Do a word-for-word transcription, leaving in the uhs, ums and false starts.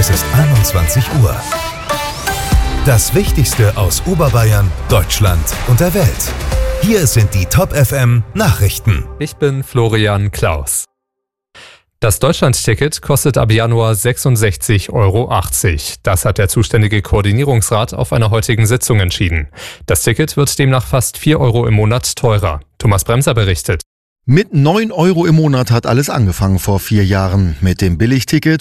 Es ist einundzwanzig Uhr. Das Wichtigste aus Oberbayern, Deutschland und der Welt. Hier sind die Top F M Nachrichten. Ich bin Florian Klaus. Das Deutschland-Ticket kostet ab Januar sechsundsechzig Euro achtzig. Das hat der zuständige Koordinierungsrat auf einer heutigen Sitzung entschieden. Das Ticket wird demnach fast vier Euro im Monat teurer. Thomas Bremser berichtet. Mit neun Euro im Monat hat alles angefangen vor vier Jahren. Mit dem Billigticket